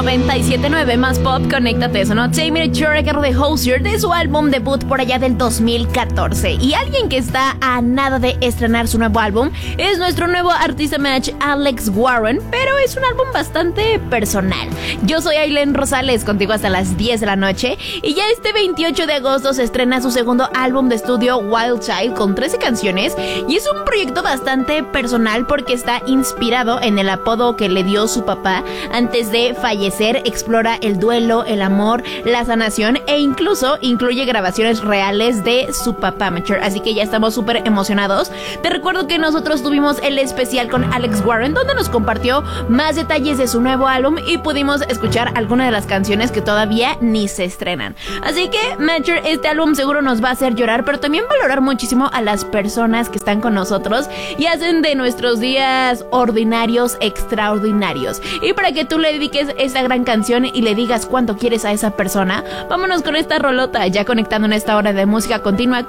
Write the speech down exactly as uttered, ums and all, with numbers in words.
noventa y siete punto nueve más pop, conéctate. Sonó Tamir Cherry de Hozier de su álbum debut por allá del dos mil catorce. Y alguien que está a nada de estrenar su nuevo álbum es nuestro nuevo artista match, Alex Warren, pero es un álbum bastante personal. Yo soy Ailén Rosales, contigo hasta las diez de la noche, y ya este veintiocho de agosto se estrena su segundo álbum de estudio, Wild Child, con trece canciones, y es un proyecto bastante personal porque está inspirado en el apodo que le dio su papá antes de fallecer. Explora el duelo, el amor, la sanación e incluso incluye grabaciones reales de su papá, Mature. Así que ya estamos súper emocionados. Te recuerdo que nosotros tuvimos el especial con Alex Warren, donde nos compartió más detalles de su nuevo álbum y pudimos escuchar algunas de las canciones que todavía ni se estrenan. Así que, Mature, este álbum seguro nos va a hacer llorar, pero también valorar muchísimo a las personas que están con nosotros y hacen de nuestros días ordinarios extraordinarios. Y para que tú le dediques esta gran canción y le digas cuánto quieres a esa persona, vámonos con esta rolota, ya conectando en esta hora de música continua